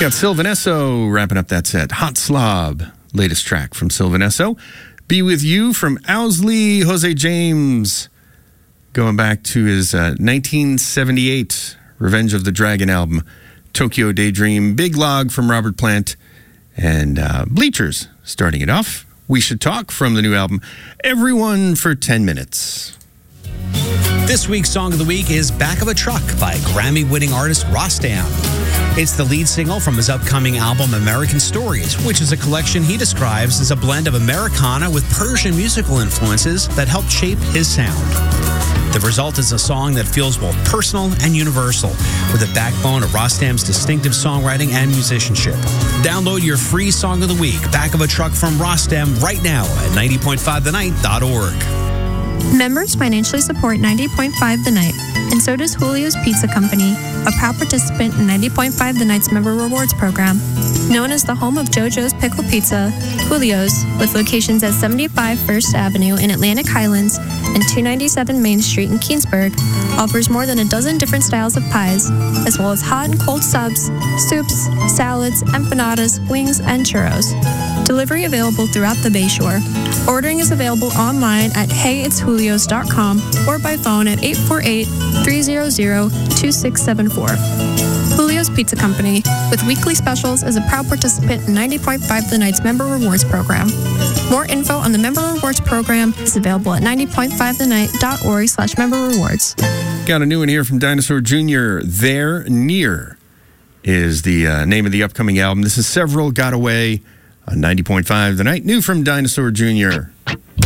Got Sylvan Esso wrapping up that set. Hot Slob, latest track from Sylvan Esso. Be With You from Owsley. Jose James, going back to his 1978 Revenge of the Dragon album. Tokyo Daydream. Big Log from Robert Plant. And Bleachers starting it off. We Should Talk from the new album. Everyone for 10 Minutes. This week's Song of the Week is Back of a Truck by Grammy-winning artist Rostam. It's the lead single from his upcoming album American Stories, which is a collection he describes as a blend of Americana with Persian musical influences that helped shape his sound. The result is a song that feels both personal and universal, with a backbone of Rostam's distinctive songwriting and musicianship. Download your free Song of the Week, Back of a Truck from Rostam, right now at 90.5thenight.org. Members financially support 90.5 The Night, and so does Julio's Pizza Company, a proud participant in 90.5 The Night's Member Rewards program. Known as the home of JoJo's Pickle Pizza, Julio's, with locations at 75 First Avenue in Atlantic Highlands and 297 Main Street in Keensburg, offers more than a dozen different styles of pies, as well as hot and cold subs, soups, salads, empanadas, wings, and churros. Delivery available throughout the Bayshore. Ordering is available online at heyitsjulios.com or by phone at 848-300-2674. Julio's Pizza Company, with weekly specials, is a proud participant in 90.5 The Night's Member Rewards program. More info on the Member Rewards program is available at 90.5thenight.org/member rewards. Got a new one here from Dinosaur Jr. There Near is the name of the upcoming album. This is Several Got Away on 90.5 The Night. New from Dinosaur Jr.